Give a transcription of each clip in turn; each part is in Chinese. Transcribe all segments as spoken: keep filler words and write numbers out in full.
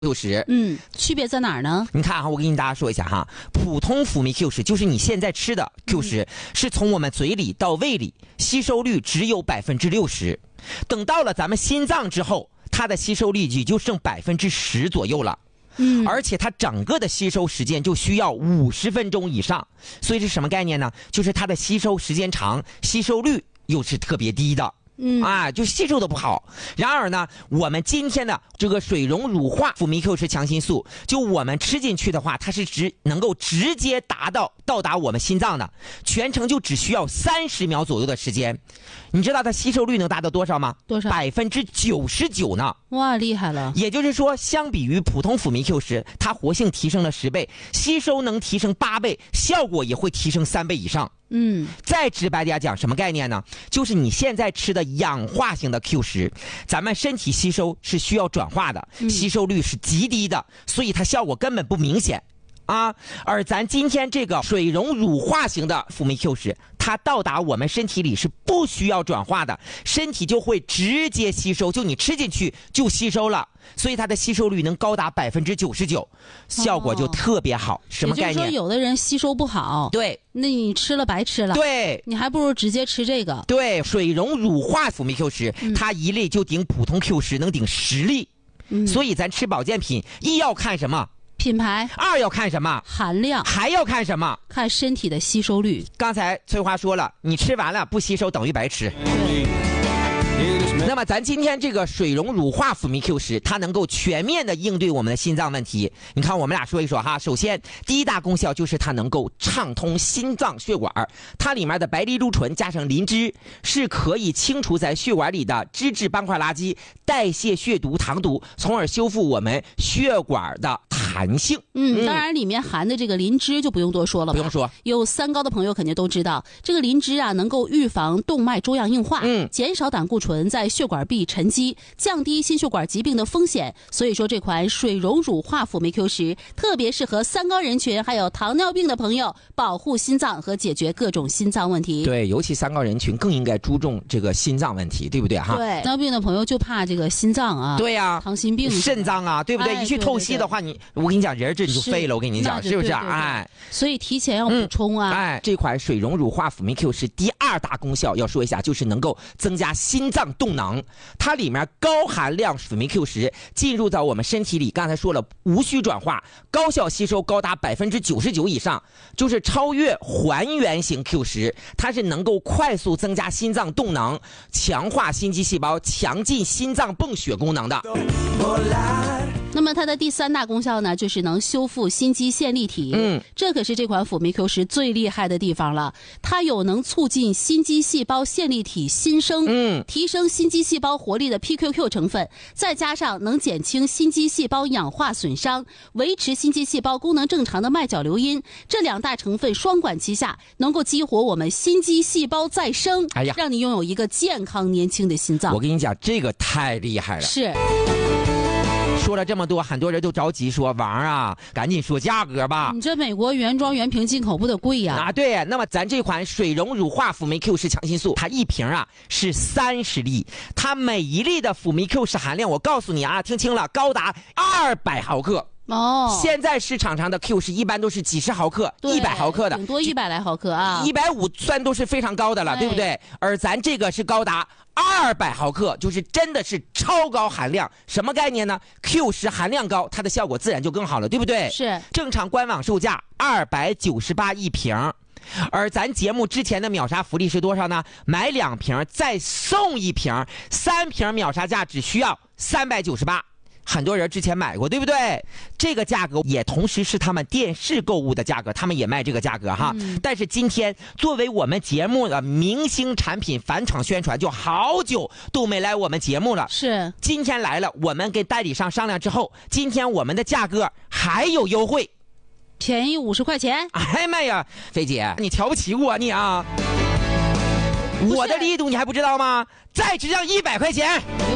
Q 十， 嗯，区别在哪儿呢？ 你看啊，我给你大家说一下哈，普通辅酶 Q 十就是你现在吃的 Q 十、嗯，是从我们嘴里到胃里，吸收率只有百分之六十，等到了咱们心脏之后，它的吸收率也就剩百分之十左右了。嗯，而且它整个的吸收时间就需要五十分钟以上，所以是什么概念呢？就是它的吸收时间长，吸收率又是特别低的。嗯啊，就吸收的不好。然而呢，我们今天的这个水溶乳化辅酶 Q 十强心素，就我们吃进去的话，它是直能够直接达到到达我们心脏的，全程就只需要三十秒左右的时间。你知道它吸收率能达到多少吗？ 多少？ 百分之九十九呢！ 哇，厉害了！ 也就是说，相比于普通辅酶 Q 十，它活性提升了十倍，吸收能提升八倍，效果也会提升三倍以上。嗯，再直白点讲，什么概念呢？就是你现在吃的氧化型的 Q 十，咱们身体吸收是需要转化的，吸收率是极低的，所以它效果根本不明显啊。而咱今天这个水溶乳化型的辅酶 Q 十，它到达我们身体里是不需要转化的，身体就会直接吸收，就你吃进去就吸收了，所以它的吸收率能高达百分之九十九，效果就特别好。哦、什么概念？ 也就是说，有的人吸收不好， 对， 那你吃了白吃了， 对， 你还不如直接吃这个。 对，水溶乳化辅酶 Q 十、嗯，它一粒就顶普通 Q 十能顶十粒、嗯，所以咱吃保健品，一要看什么？ 品牌， 二要看什么？ 含量， 还要看什么？ 看身体的吸收率。 刚才翠花说了，你吃完了不吸收等于白吃。 对。 那么咱今天这个水溶乳化辅酶 Q 十，它能够全面的应对我们的心脏问题。你看我们俩说一说哈，首先第一大功效就是它能够畅通心脏血管，它里面的白藜芦醇加上磷脂是可以清除在血管里的脂质斑块垃圾，代谢血毒糖毒，从而修复我们血管的弹性。 嗯，当然里面含的这个磷脂就不用多说了吧， 不用说， 有三高的朋友肯定都知道，这个磷脂啊能够预防动脉粥样硬化，嗯，减少胆固醇在血管壁沉积，降低心血管疾病的风险。所以说这款水溶乳化辅酶 Q 十特别适合三高人群还有糖尿病的朋友，保护心脏和解决各种心脏问题。 对，尤其三高人群更应该注重这个心脏问题，对不对哈？ 对，糖尿病的朋友就怕这个心脏啊， 对呀、啊， 糖心病、 肾脏啊，对不对？ 哎、 一去透析的话，你我跟你讲，人这你就废了，我跟你讲，是不是？ 对对对哎， 所以提前要补充啊。 嗯、哎，这款水溶乳化辅酶 Q 十第二大功效要说一下，就是能够增加心脏动能。它里面高含量辅酶 Q 十进入到我们身体里，刚才说了无需转化，高效吸收高达百分之九十九以上，就是超越还原型 Q 十，它是能够快速增加心脏动能，强化心肌细胞，强劲心脏泵血功能的。 那么它的第三大功效呢，就是能修复心肌线粒体。嗯，这可是这款辅酶 Q 十最厉害的地方了。它有能促进心肌细胞线粒体新生，嗯，提升心肌细胞活力的 P Q Q 成分，再加上能减轻心肌细胞氧化损伤，维持心肌细胞功能正常的脉角流音，这两大成分双管齐下，能够激活我们心肌细胞再生， 哎呀， 让你拥有一个健康年轻的心脏。 我跟你讲，这个太厉害了。 是。 说了这么多，很多人都着急说王啊，赶紧说价格吧。 你这美国原装原瓶进口不得贵呀？ 啊，对。那么咱这款水溶乳化辅酶 Q 十强心素，它一瓶啊是三十粒，它每一粒的辅酶 Q 十含量，我告诉你啊，听清了，高达二百毫克。 哦， 现在市场上的 Q 十一般都是几十毫克、一百毫克的， 顶多一百来毫克啊， 一百五算都是非常高的了，对不对？而咱这个是高达二百毫克，就是真的是超高含量。什么概念呢 ？Q 十含量高，它的效果自然就更好了，对不对？ 是。 正常官网售价二百九十八一瓶，而咱节目之前的秒杀福利是多少呢？买两瓶再送一瓶，三瓶秒杀价只需要三百九十八。很多人之前买过，对不对？这个价格也同时是他们电视购物的价格，他们也卖这个价格哈。嗯、但是今天作为我们节目的明星产品返场宣传，就好久都没来我们节目了。 是， 今天来了，我们跟代理商商量之后，今天我们的价格还有优惠， 便宜五十块钱。 哎妈呀，菲姐，你瞧不起我你啊？我的力度你还不知道吗？再只要一百块钱。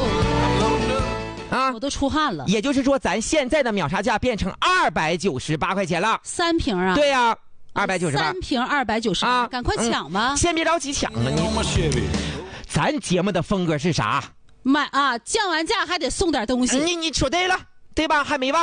啊， 我都出汗了。 也就是说，咱现在的秒杀价变成二百九十八块钱了。 三瓶啊？ 对呀、啊，二百九十八。 三瓶二百九十八，赶快抢吧、 嗯！先别着急抢啊你。咱节目的风格是啥？ 买啊，降完价还得送点东西。 你你说对了， 对吧？还没忘。